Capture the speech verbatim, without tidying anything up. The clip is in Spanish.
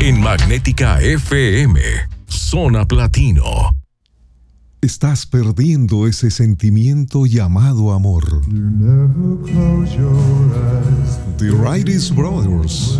En Magnética F M, Zona Platino. Estás perdiendo ese sentimiento llamado amor. The Wrighties Brothers